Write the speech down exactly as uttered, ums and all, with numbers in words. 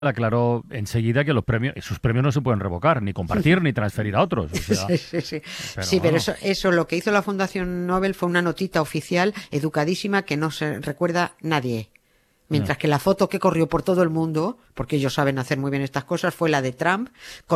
aclaró enseguida que los premios, sus premios no se pueden revocar, ni compartir, ni transferir a otros. O sea, sí, sí, sí. pero, Sí, pero bueno. eso, eso lo que hizo la Fundación Nobel fue una notita oficial, educadísima, que no se recuerda nadie. Mientras que la foto que corrió por todo el mundo, porque ellos saben hacer muy bien estas cosas, fue la de Trump